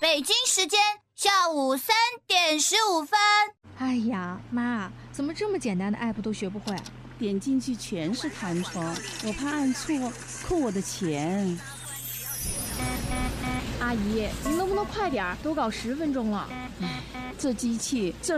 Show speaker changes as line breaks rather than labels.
北京时间下午3点15分。
哎呀，妈，怎么这么简单的 app 都学不会？
点进去全是弹窗，我怕按错扣我的钱。
阿姨，您能不能快点？都搞10分钟了。
这机器这